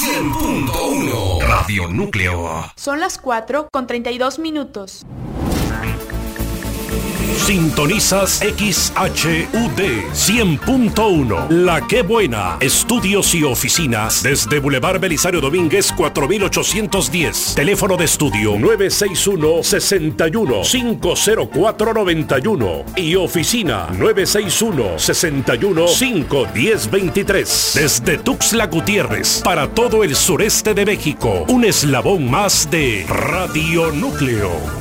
100.1 Radio Núcleo. Son las 4:32. Sintonizas XHUD 100.1 La Qué Buena. Estudios y oficinas desde Boulevard Belisario Domínguez 4810. Teléfono de estudio 961-61-50491 y oficina 961-61-51023. Desde Tuxtla Gutiérrez para todo el sureste de México. Un eslabón más de Radio Núcleo.